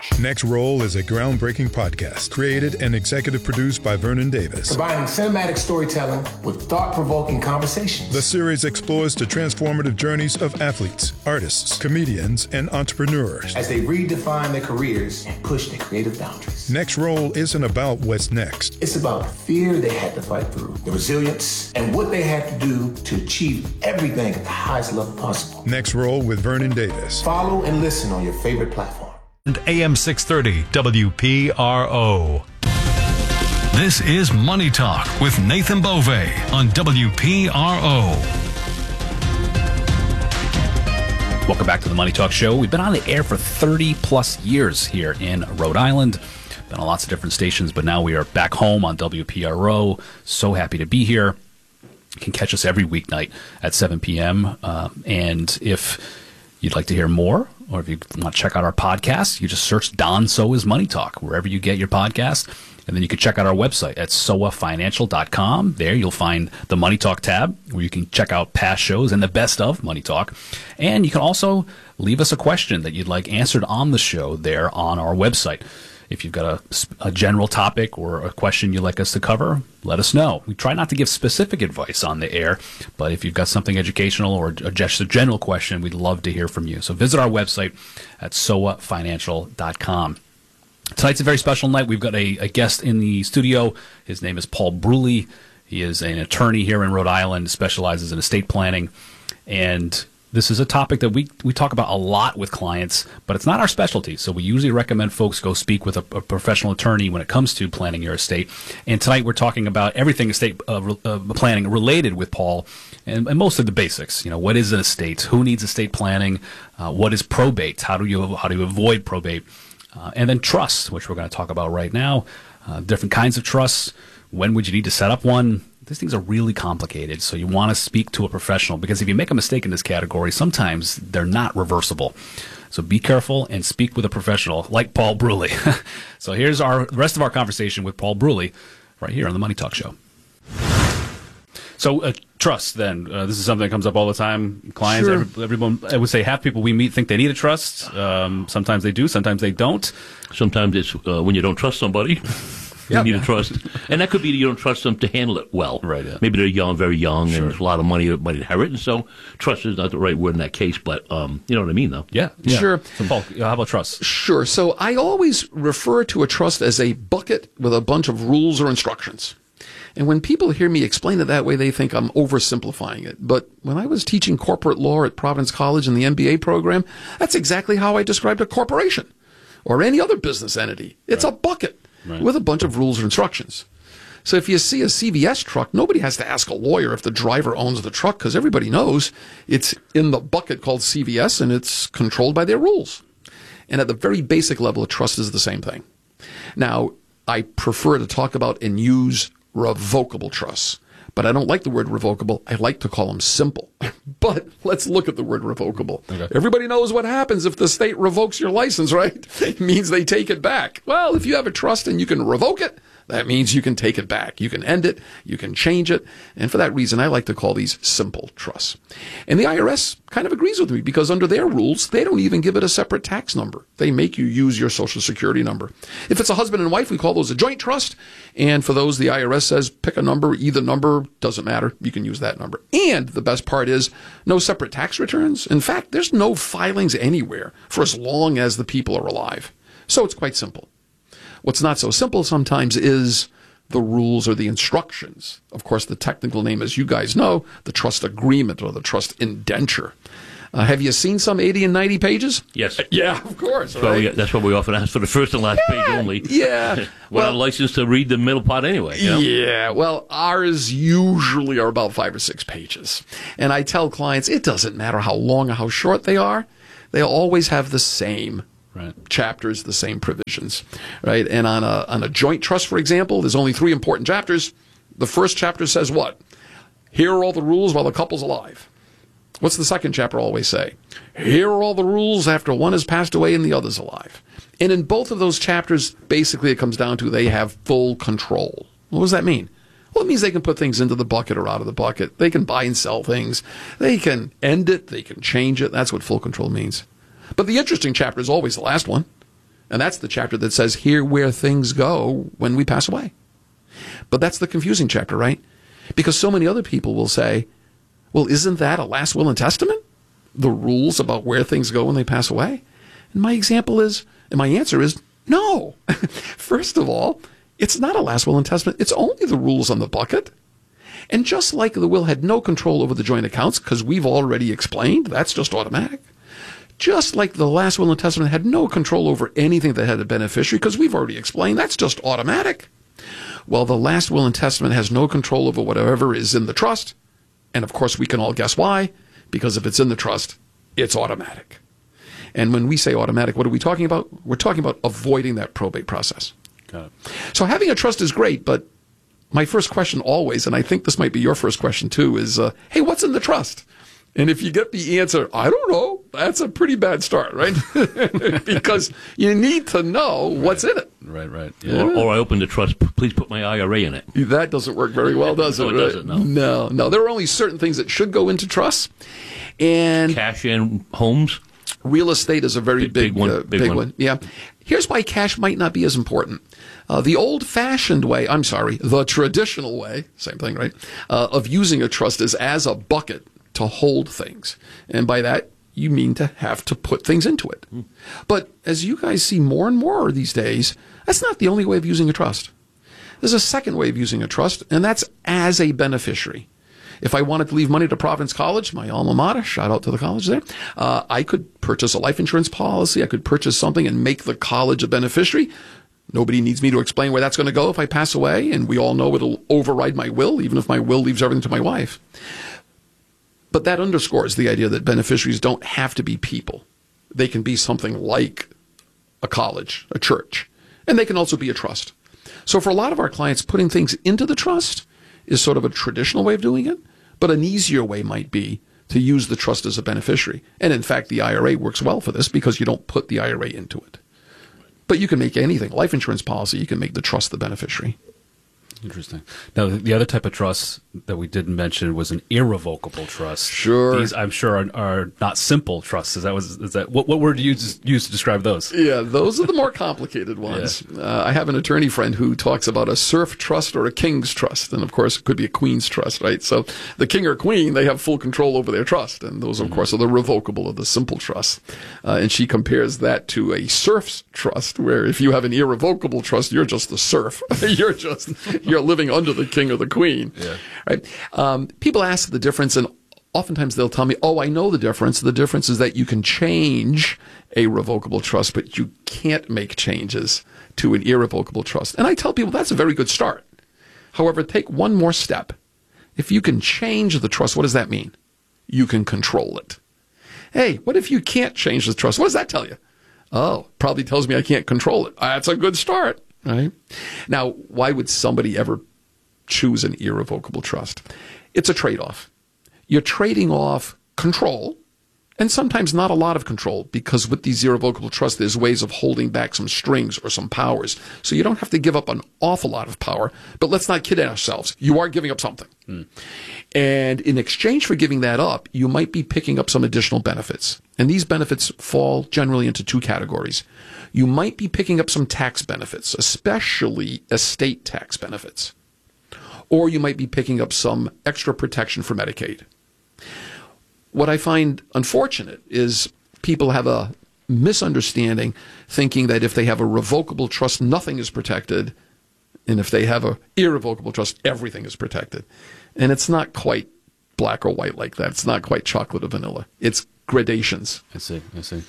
watch. Next Roll is a groundbreaking podcast created and executive produced by Vernon Davis. Combining cinematic storytelling with thought-provoking conversations. The series explores the transformative journeys of athletes, artists, comedians, and entrepreneurs as they redefine their careers and push their creative boundaries. Next Roll isn't about what's next. It's about the fear they had to fight through, the resilience, and what they had to do to achieve everything at the highest level possible. Next Roll with Vernon Davis. Follow and listen on your favorite platform. And AM 630 WPRO. This is Money Talk with Nathan Bove on WPRO. Welcome back to the Money Talk Show. We've been on the air for 30 plus years here in Rhode Island. Been on lots of different stations, but now we are back home on WPRO. So happy to be here. You can catch us every weeknight at 7 p.m. And if you'd like to hear more, or if you want to check out our podcast, you just search Don Soa's Money Talk, wherever you get your podcast. And then you can check out our website at soafinancial.com. There you'll find the Money Talk tab, where you can check out past shows and the best of Money Talk. And you can also leave us a question that you'd like answered on the show there on our website. If you've got a general topic or a question you'd like us to cover, let us know. We try not to give specific advice on the air, but if you've got something educational or just a general question, we'd love to hear from you. So visit our website at soafinancial.com. Tonight's a very special night. We've got a guest in the studio. His name is Paul Bruley. He is an attorney here in Rhode Island, specializes in estate planning, and this is a topic that we talk about a lot with clients, but it's not our specialty. So we usually recommend folks go speak with a professional attorney when it comes to planning your estate. And tonight we're talking about everything estate planning related with Paul, and most of the basics. You know, what is an estate? Who needs estate planning? What is probate? How do you avoid probate? And then trusts, which we're going to talk about right now. Different kinds of trusts. When would you need to set up one? These things are really complicated, so you want to speak to a professional, because if you make a mistake in this category, sometimes they're not reversible. So be careful and speak with a professional like Paul Bruley. So here's the rest of our conversation with Paul Bruley right here on the Money Talk Show. So trust, then. This is something that comes up all the time. Clients, sure. Everyone, I would say half people we meet think they need a trust. Sometimes they do, sometimes they don't. Sometimes it's when you don't trust somebody. You need a trust. And that could be that you don't trust them to handle it well. Right. Yeah. Maybe they're young, very young, sure. and there's a lot of money that might inherit. And so trust is not the right word in that case, but you know what I mean, though. Yeah. Sure. So, Paul, how about trust? Sure. So I always refer to a trust as a bucket with a bunch of rules or instructions. And when people hear me explain it that way, they think I'm oversimplifying it. But when I was teaching corporate law at Providence College in the MBA program, that's exactly how I described a corporation or any other business entity. It's a bucket. Right. With a bunch of rules or instructions. So if you see a CVS truck, nobody has to ask a lawyer if the driver owns the truck, because everybody knows it's in the bucket called CVS and it's controlled by their rules. And at the very basic level, a trust is the same thing. Now, I prefer to talk about and use revocable trusts, but I don't like the word revocable. I like to call them simple. But let's look at the word revocable. Okay. Everybody knows what happens if the state revokes your license, right? It means they take it back. Well, if you have a trust and you can revoke it, that means you can take it back. You can end it. You can change it. And for that reason, I like to call these simple trusts. And the IRS kind of agrees with me, because under their rules, they don't even give it a separate tax number. They make you use your Social Security number. If it's a husband and wife, we call those a joint trust. And for those, the IRS says pick a number. Either number, doesn't matter. You can use that number. And the best part is no separate tax returns. In fact, there's no filings anywhere for as long as the people are alive. So it's quite simple. What's not so simple sometimes is the rules or the instructions. Of course, the technical name, as you guys know, the trust agreement or the trust indenture. Have you seen some 80 and 90 pages? Yes. Yeah, of course. That's what we often ask for, the first and last page only. Yeah. We're not licensed to read the middle part anyway. You know? Yeah. Well, ours usually are about 5 or 6 pages. And I tell clients, it doesn't matter how long or how short they are. They always have the same chapters, the same provisions, right? And on a joint trust, for example, there's only 3 important chapters. The first chapter says what? Here are all the rules while the couple's alive. What's the second chapter always say? Here are all the rules after one has passed away and the other's alive. And in both of those chapters, basically it comes down to they have full control. What does that mean? Well, it means they can put things into the bucket or out of the bucket. They can buy and sell things. They can end it. They can change it. That's what full control means. But the interesting chapter is always the last one. And that's the chapter that says, here where things go when we pass away. But that's the confusing chapter, right? Because so many other people will say, well, isn't that a last will and testament? The rules about where things go when they pass away? And my answer is no. First of all, it's not a last will and testament. It's only the rules on the bucket. And just like the will had no control over the joint accounts, because we've already explained, that's just automatic. Just like the last will and testament had no control over anything that had a beneficiary, because we've already explained, that's just automatic. Well, the last will and testament has no control over whatever is in the trust. And of course, we can all guess why. Because if it's in the trust, it's automatic. And when we say automatic, what are we talking about? We're talking about avoiding that probate process. Got it. So having a trust is great, but my first question always, and I think this might be your first question too, is, hey, what's in the trust? And if you get the answer, I don't know, that's a pretty bad start, right? Because you need to know what's in it. Right. Yeah. Or I open the trust, please put my IRA in it. That doesn't work very well, does it? No, it doesn't, no. No. There are only certain things that should go into trusts. And Cash and homes? real estate is a very big one. Yeah. Here's why cash might not be as important. The old-fashioned way, the traditional way, same thing, right, of using a trust is as a bucket to hold things. And by that, you mean to have to put things into it. But as you guys see more and more these days, that's not the only way of using a trust. There's a second way of using a trust, and that's as a beneficiary. If I wanted to leave money to Providence College, my alma mater, shout out to the college there, I could purchase a life insurance policy. I could purchase something and make the college a beneficiary. Nobody needs me to explain where that's going to go if I pass away, and we all know it'll override my will, even if my will leaves everything to my wife. But that underscores the idea that beneficiaries don't have to be people. They can be something like a college, a church, and they can also be a trust. So for a lot of our clients, putting things into the trust is sort of a traditional way of doing it, but an easier way might be to use the trust as a beneficiary. And in fact, the IRA works well for this because you don't put the IRA into it. But you can make anything, life insurance policy, you can make the trust the beneficiary. Interesting. Now, the other type of trust that we didn't mention was an irrevocable trust. Sure. These, I'm sure, are not simple trusts. Is that what word do you use to describe those? Yeah, those are the more complicated ones. Yeah. I have an attorney friend who talks about a serf trust or a king's trust. And, of course, it could be a queen's trust, right? So the king or queen, they have full control over their trust. And those, of course, are the revocable or the simple trust. And she compares that to a serf's trust, where if you have an irrevocable trust, you're just the serf. You're living under the king or the queen, right? People ask the difference, and oftentimes they'll tell me, oh, I know the difference. The difference is that you can change a revocable trust, but you can't make changes to an irrevocable trust. And I tell people that's a very good start. However, take one more step. If you can change the trust, what does that mean? You can control it. Hey, what if you can't change the trust? What does that tell you? Oh, probably tells me I can't control it. That's a good start. Right? Now, why would somebody ever choose an irrevocable trust? It's a trade-off. You're trading off control, and sometimes not a lot of control, because with these irrevocable trusts, there's ways of holding back some strings or some powers. So you don't have to give up an awful lot of power, but let's not kid ourselves. You are giving up something. And in exchange for giving that up, you might be picking up some additional benefits. And these benefits fall generally into two categories. You might be picking up some tax benefits, especially estate tax benefits. Or you might be picking up some extra protection for Medicaid. What I find unfortunate is people have a misunderstanding, thinking that if they have a revocable trust, nothing is protected. And if they have an irrevocable trust, everything is protected. And it's not quite black or white like that. It's not quite chocolate or vanilla. It's gradations. I see.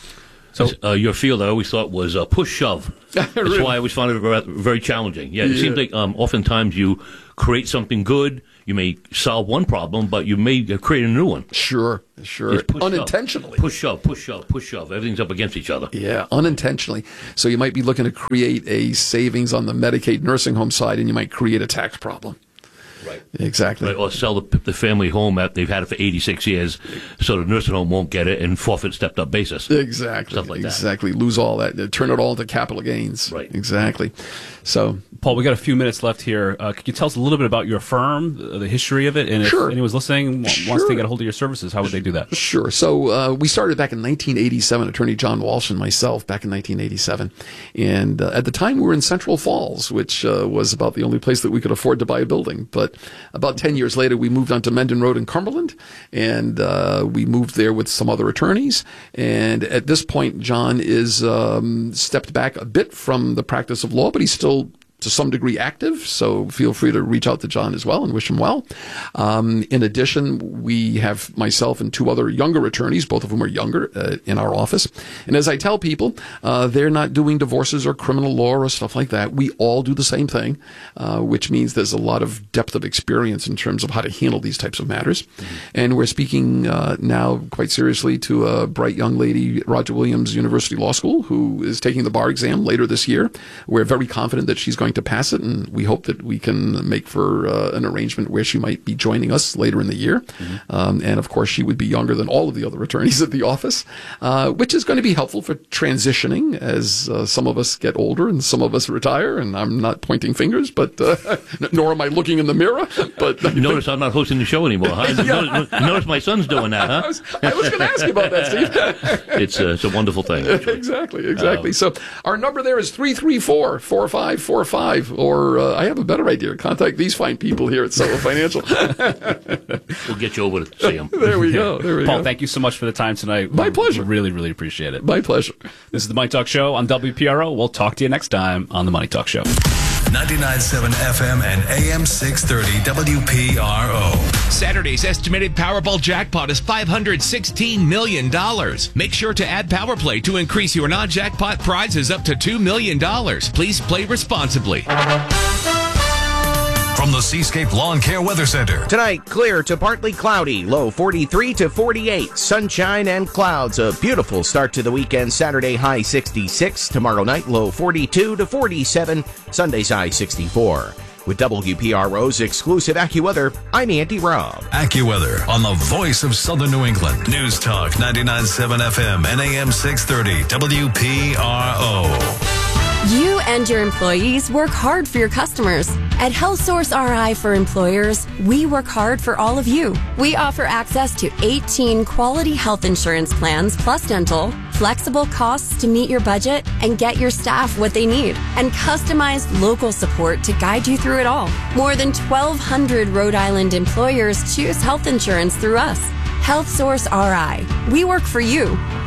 So your field, I always thought, was push-shove. That's Really? why I always found it very challenging. Yeah, it seems like oftentimes you create something good, you may solve one problem, but you may create a new one. Sure. It's push-shove. Unintentionally. Push-shove. Everything's up against each other. Yeah, unintentionally. So you might be looking to create a savings on the Medicaid nursing home side, and you might create a tax problem. Right. Exactly. Right, or sell the family home that they've had it for 86 years, so the nursing home won't get it and forfeit stepped-up basis. Exactly. Stuff like that. Exactly. Lose all that. Turn it all into capital gains. Right. Exactly. So, Paul, we got a few minutes left here. Could you tell us a little bit about your firm, the history of it, and Sure. if anyone's listening wants to get a hold of your services, how would they do that? sure. So we started back in 1987, Attorney John Walsh and myself, back in 1987. And at the time, we were in Central Falls, which was about the only place that we could afford to buy a building. But about 10 years later, we moved on to Mendon Road in Cumberland, and we moved there with some other attorneys. And at this point, John is stepped back a bit from the practice of law, but he's still to some degree active, so feel free to reach out to John as well and wish him well. In addition, we have myself and two other younger attorneys, both of whom are younger, in our office. And as I tell people, they're not doing divorces or criminal law or stuff like that. We all do the same thing, which means there's a lot of depth of experience in terms of how to handle these types of matters. Mm-hmm. And we're speaking now quite seriously to a bright young lady at Roger Williams University Law School who is taking the bar exam later this year. We're very confident that she's going to pass it, and we hope that we can make for an arrangement where she might be joining us later in the year. Mm-hmm. And of course, she would be younger than all of the other attorneys at the office, which is going to be helpful for transitioning as some of us get older and some of us retire. And I'm not pointing fingers, but nor am I looking in the mirror. But you notice I'm not hosting the show anymore, huh? Yeah. Notice my son's doing that, huh? I was going to ask you about that, Steve. It's a wonderful thing. Actually. Exactly. So our number there is 334-4545. Or I have a better idea. Contact these fine people here at Solo Financial. We'll get you over to see them. There we go. Paul, thank you so much for the time tonight. My pleasure. We really, really appreciate it. My pleasure. This is the Money Talk Show on WPRO. We'll talk to you next time on the Money Talk Show. 99.7 FM and AM 630 WPRO. Saturday's estimated Powerball jackpot is $516 million. Make sure to add PowerPlay to increase your non-jackpot prizes up to $2 million. Please play responsibly. From the Seascape Lawn Care Weather Center. Tonight, clear to partly cloudy, low 43 to 48. Sunshine and clouds. A beautiful start to the weekend. Saturday, high 66. Tomorrow night, low 42 to 47. Sunday's high 64. With WPRO's exclusive AccuWeather, I'm Andy Robb. AccuWeather on the voice of Southern New England. News Talk 99.7 FM and AM 630 WPRO. You and your employees work hard for your customers. At HealthSource RI for Employers, we work hard for all of you. We offer access to 18 quality health insurance plans plus dental, flexible costs to meet your budget and get your staff what they need, and customized local support to guide you through it all. More than 1,200 Rhode Island employers choose health insurance through us. HealthSource RI. We work for you.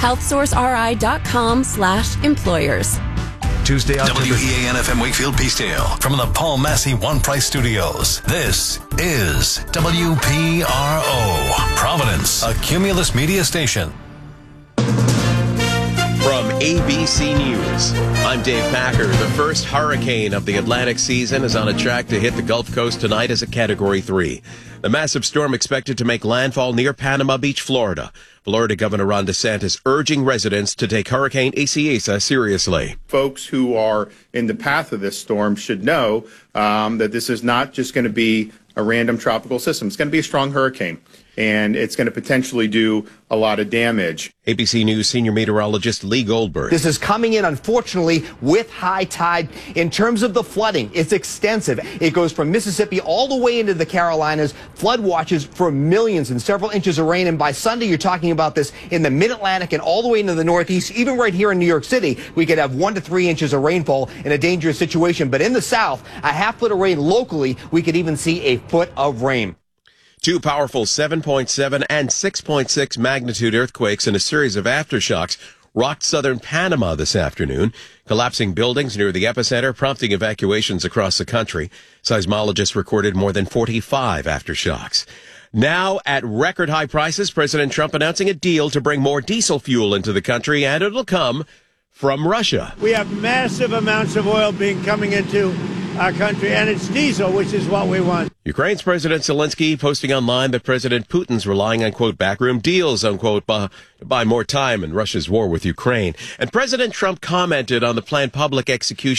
HealthSourceRI.com/employers. Tuesday, WEAN-FM Wakefield Peacedale from the Paul Massey One Price Studios. This is WPRO, Providence, a Cumulus Media station. From ABC News, I'm Dave Packer. The first hurricane of the Atlantic season is on a track to hit the Gulf Coast tonight as a Category 3. The massive storm expected to make landfall near Panama Beach, Florida. Florida Governor Ron DeSantis urging residents to take Hurricane Isaias seriously. Folks who are in the path of this storm should know that this is not just going to be a random tropical system. It's going to be a strong hurricane, and it's going to potentially do a lot of damage. ABC News senior meteorologist Lee Goldberg. This is coming in, unfortunately, with high tide. In terms of the flooding, it's extensive. It goes from Mississippi all the way into the Carolinas. Flood watches for millions and several inches of rain. And by Sunday, you're talking about this in the mid-Atlantic and all the way into the Northeast. Even right here in New York City, we could have 1 to 3 inches of rainfall in a dangerous situation. But in the South, a half foot of rain locally, we could even see a foot of rain. Two powerful 7.7 and 6.6 magnitude earthquakes and a series of aftershocks rocked southern Panama this afternoon, collapsing buildings near the epicenter, prompting evacuations across the country. Seismologists recorded more than 45 aftershocks. Now, at record high prices, President Trump announcing a deal to bring more diesel fuel into the country, and it'll come from Russia. We have massive amounts of oil coming into our country, and it's diesel, which is what we want. Ukraine's President Zelensky posting online that President Putin's relying on, quote, backroom deals, unquote, to buy more time in Russia's war with Ukraine. And President Trump commented on the planned public execution